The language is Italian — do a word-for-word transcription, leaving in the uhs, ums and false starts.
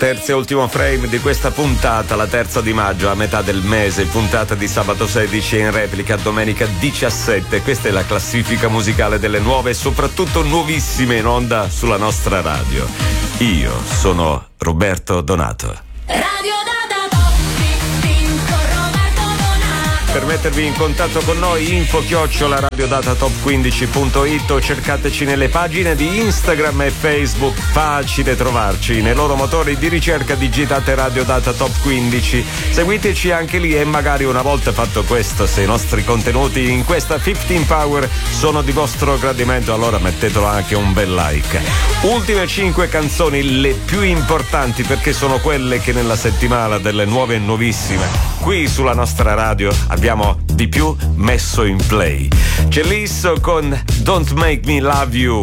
Terzo e ultimo frame di questa puntata, la terza di maggio, a metà del mese, puntata di sabato sedici in replica domenica diciassette. Questa è la classifica musicale delle nuove e soprattutto nuovissime in onda sulla nostra radio. Io sono Roberto Donato. Radio Data Top con Roberto Donato. Per mettervi in contatto con noi, info chiocciola radiodatatop quindici punto it o cercateci nelle pagine di Instagram e Facebook. Facile trovarci, nei loro motori di ricerca digitate Radio Data Top quindici. Seguiteci anche lì e magari una volta fatto questo, se i nostri contenuti in questa quindici Power sono di vostro gradimento, allora mettetelo anche un bel like. Ultime cinque canzoni, le più importanti perché sono quelle che nella settimana delle nuove e nuovissime qui sulla nostra radio abbiamo di più messo in play. C'è Lisso con Don't Make Me Love You.